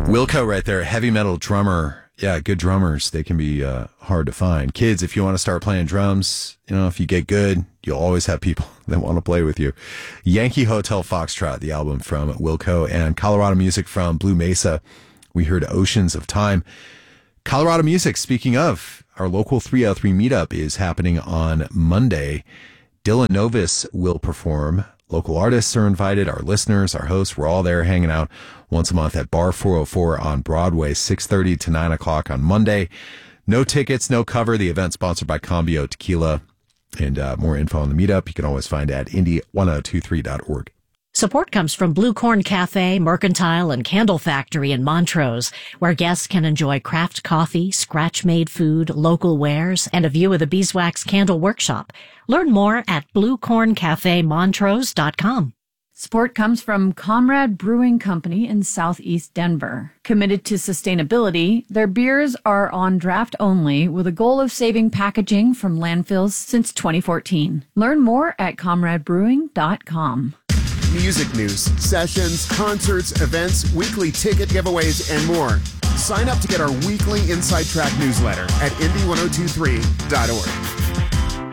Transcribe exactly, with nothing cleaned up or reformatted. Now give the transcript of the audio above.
Wilco right there, heavy metal drummer. Yeah, good drummers. They can be uh, hard to find. Kids, if you want to start playing drums, you know, if you get good, you'll always have people that want to play with you. Yankee Hotel Foxtrot, the album from Wilco, and Colorado music from Blue Mesa. We heard Oceans of Time. Colorado music, speaking of, our local three oh three meetup is happening on Monday. Dylan Novus will perform. Local artists are invited. Our listeners, our hosts, we're all there hanging out once a month at Bar four oh four on Broadway, six thirty to nine o'clock on Monday. No tickets, no cover. The event sponsored by Cambio Tequila. And uh, more info on the meetup you can always find at indy ten twenty-three dot org. Support comes from Blue Corn Cafe, Mercantile, and Candle Factory in Montrose, where guests can enjoy craft coffee, scratch-made food, local wares, and a view of the Beeswax Candle Workshop. Learn more at blue corn cafe montrose dot com. Support comes from Comrade Brewing Company in southeast Denver. Committed to sustainability, their beers are on draft only with a goal of saving packaging from landfills since twenty fourteen. Learn more at comrade brewing dot com. Music news, sessions, concerts, events, weekly ticket giveaways, and more. Sign up to get our weekly Inside Track newsletter at indy ten twenty-three dot org.